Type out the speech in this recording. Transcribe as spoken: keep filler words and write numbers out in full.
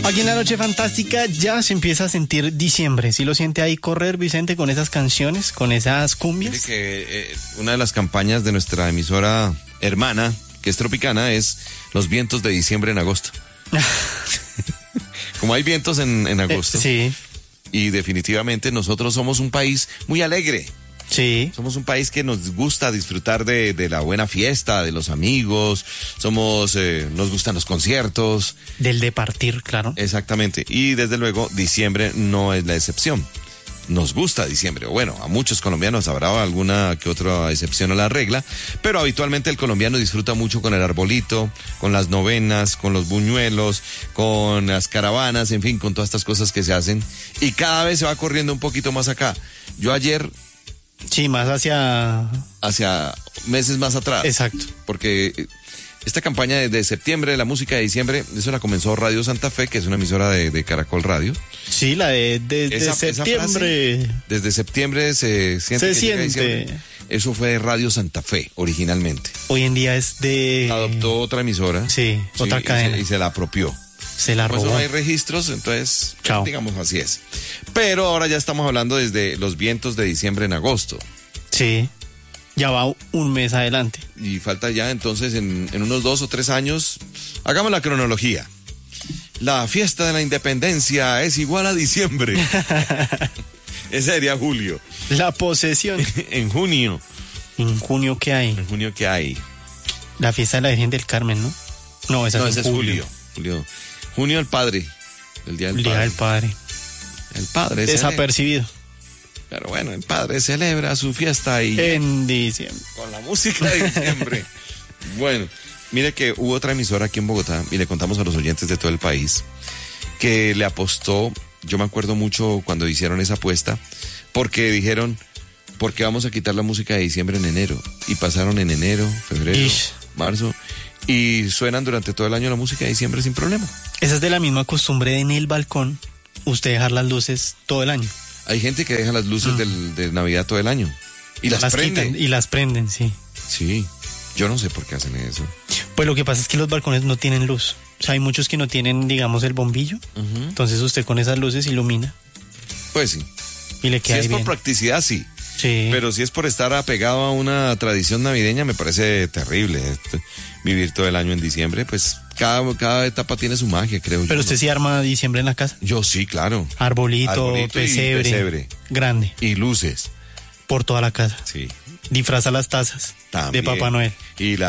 Aquí en la Noche Fantástica ya se empieza a sentir diciembre. ¿Sí lo siente ahí correr, Vicente, con esas canciones, con esas cumbias? Mire que eh, una de las campañas de nuestra emisora hermana, que es Tropicana, es los vientos de diciembre en agosto. Como hay vientos en, en agosto. Eh, sí. Y definitivamente nosotros somos un país muy alegre. Sí. Somos un país que nos gusta disfrutar de, de la buena fiesta, de los amigos, somos, eh, nos gustan los conciertos. Del de partir, claro. Exactamente. Y desde luego, diciembre no es la excepción. Nos gusta diciembre. Bueno, a muchos colombianos habrá alguna que otra excepción a la regla, pero habitualmente el colombiano disfruta mucho con el arbolito, con las novenas, con los buñuelos, con las caravanas, en fin, con todas estas cosas que se hacen. Y cada vez se va corriendo un poquito más acá. Yo ayer... Sí, más hacia... Hacia meses más atrás. Exacto. Porque esta campaña de septiembre, de la música de diciembre, eso la comenzó Radio Santa Fe, que es una emisora de, de Caracol Radio. Sí, la de, de, de esa, septiembre. Esa frase, desde septiembre se siente. Se que siente. Eso fue de Radio Santa Fe, originalmente. Hoy en día es de... Adoptó otra emisora. Sí, sí, otra cadena. Y se, y se la apropió. Se la robó. Pues no hay registros, entonces, Chao. digamos así es. Pero ahora ya estamos hablando desde los vientos de diciembre en agosto. Sí, ya va un mes adelante. Y falta ya entonces en, en unos dos o tres años, hagamos la cronología. La fiesta de la independencia es igual a diciembre. Ese sería julio. La posesión. En junio. ¿En junio qué hay? En junio qué hay. La fiesta de la Virgen del Carmen, ¿no? No, esa no, es, ese en es julio. julio. Julio. Junio el padre. El día del el padre. Día del Padre. El padre. Desapercibido. Pero bueno, el padre celebra su fiesta y... En diciembre. Con la música de diciembre. Bueno, mire que hubo otra emisora aquí en Bogotá, y le contamos a los oyentes de todo el país, que le apostó, yo me acuerdo mucho cuando hicieron esa apuesta, porque dijeron, ¿por qué vamos a quitar la música de diciembre en enero? Y pasaron en enero, febrero, Ish. marzo, y suenan durante todo el año la música de diciembre sin problema. Esa es de la misma costumbre de en el balcón, usted dejar las luces todo el año. Hay gente que deja las luces Mm. del, de Navidad todo el año. Y las, las prende. quitan y las prenden, sí. Sí, yo no sé por qué hacen eso. Pues lo que pasa es que los balcones no tienen luz. O sea, hay muchos que no tienen, digamos, el bombillo. Uh-huh. Entonces usted con esas luces ilumina Pues sí. y le Si queda es bien. por practicidad, sí. Sí. Pero si es por estar apegado a una tradición navideña, me parece terrible. Este, vivir todo el año en diciembre, pues cada, cada etapa tiene su magia, creo yo. Pero usted ¿no? sí arma diciembre en la casa. Yo sí, claro. Arbolito, Arbolito y pesebre, pesebre. grande, Y luces. por toda la casa. Sí. Disfraza las tazas También. de Papá Noel. Y la